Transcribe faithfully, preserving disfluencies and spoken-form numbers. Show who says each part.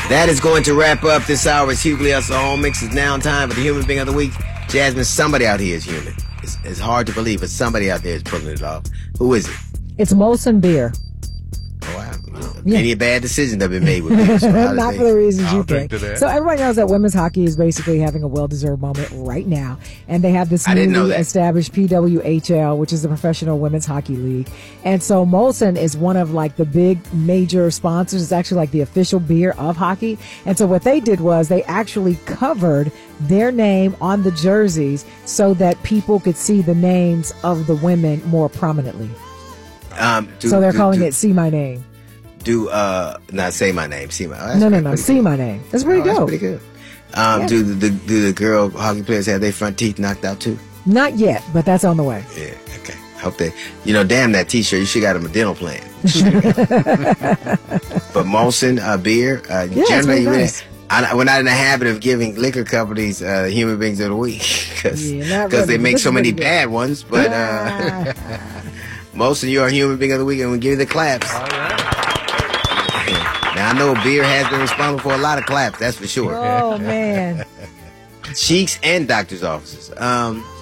Speaker 1: That is going to wrap up this hour's Hughley Hustle Home Mix. It's now time for the Human Being of the Week. Jasmine, somebody out here is human. It's, it's hard to believe, but somebody out there is pulling it off. Who is it?
Speaker 2: It's Molson Beer.
Speaker 1: Oh, wow. Yeah. Any bad decisions have been made with beer. So
Speaker 2: Not for the reasons you
Speaker 3: think.
Speaker 2: think. So everybody knows that women's hockey is basically having a well-deserved moment right now. And they have this
Speaker 1: I didn't know
Speaker 2: newly
Speaker 1: that.
Speaker 2: established P W H L, which is the Professional Women's Hockey League. And so Molson is one of like the big major sponsors. It's actually like the official beer of hockey. And so what they did was they actually covered their name on the jerseys so that people could see the names of the women more prominently.
Speaker 1: Um, do,
Speaker 2: so they're
Speaker 1: do,
Speaker 2: calling
Speaker 1: do,
Speaker 2: it See My Name.
Speaker 1: Do, uh, not say my name, see my oh,
Speaker 2: No, no, no, See
Speaker 1: good.
Speaker 2: My Name. That's pretty
Speaker 1: oh,
Speaker 2: dope.
Speaker 1: That's pretty good. Um,
Speaker 2: Yeah.
Speaker 1: do, the, do the girl hockey players have their front teeth knocked out too?
Speaker 2: Not yet, but that's on the way.
Speaker 1: Yeah, okay. Hope they, you know, damn that t-shirt, you should got them a dental plan. But Molson, uh, beer, uh,
Speaker 2: Yeah, it's
Speaker 1: generally,
Speaker 2: really nice.
Speaker 1: I, we're not in the habit of giving liquor companies uh, Human Beings of the Week because
Speaker 2: Yeah, not
Speaker 1: they
Speaker 2: really.
Speaker 1: make
Speaker 2: This
Speaker 1: so
Speaker 2: is
Speaker 1: many
Speaker 2: pretty good.
Speaker 1: bad ones. But uh, Molson, you're a Human Being of the Week, and we give you the claps.
Speaker 3: All right.
Speaker 1: Now, I know beer has been responsible for a lot of claps, that's for sure.
Speaker 2: Oh, man.
Speaker 1: Cheeks and doctor's offices. Um,